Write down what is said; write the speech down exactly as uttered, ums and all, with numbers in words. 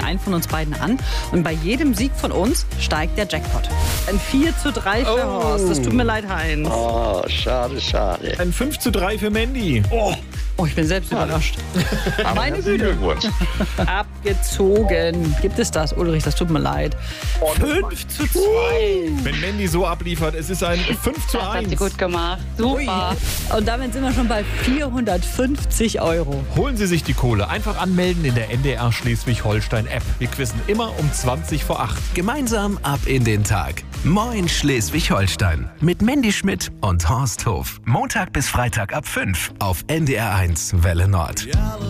gegen einen von uns beiden an. Und bei jedem Sieg von uns steigt der Jackpot. Ein vier zu drei für Oh. Horst. Das tut mir leid, Heinz. Oh, schade, schade. Ein fünf zu drei für Mandy. Oh, Oh, ich bin selbst überrascht. Meine herzlichen Güte. Glückwunsch. Abgezogen. Gibt es das, Ulrich? Das tut mir leid. fünf zu zwei. Wenn Mandy so abliefert, es ist ein fünf zu Das hat sie eins. gut gemacht. Super. Und damit sind wir schon bei vierhundertfünfzig Euro. Holen Sie sich die Kohle. Einfach anmelden in der N D R Schleswig-Holstein-App. Wir quizzen immer um zwanzig vor acht. Gemeinsam ab in den Tag. Moin Schleswig-Holstein. Mit Mandy Schmidt und Horst Hof. Montag bis Freitag ab fünf auf N D R eins Welle Nord.